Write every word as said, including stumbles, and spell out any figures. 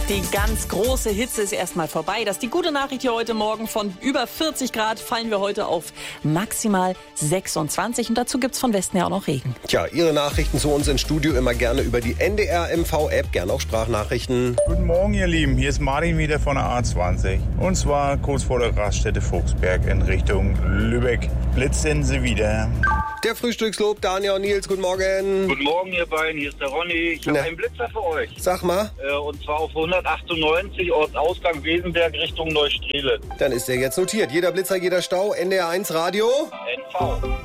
Die ganz große Hitze ist erstmal vorbei. Das ist die gute Nachricht hier heute Morgen. Von über vierzig Grad fallen wir heute auf maximal sechsundzwanzig. Und dazu gibt's von Westen her auch noch Regen. Tja, Ihre Nachrichten zu uns ins Studio immer gerne über die N D R M V-App, gerne auch Sprachnachrichten. Guten Morgen, ihr Lieben. Hier ist Martin wieder von der A zwanzig. Und zwar kurz vor der Raststätte Fuchsberg in Richtung Lübeck. Blitzen sie wieder. Der Frühstückslob, Daniel und Nils, guten Morgen. Guten Morgen, ihr beiden. Hier ist der Ronny. Ich habe Na. einen Blitzer für euch. Sag mal, Äh, und zwar auf hundertachtundneunzig Ortsausgang Wesenberg Richtung Neustrelitz. dann ist der jetzt notiert. Jeder Blitzer, jeder Stau, N D R eins Radio. N V.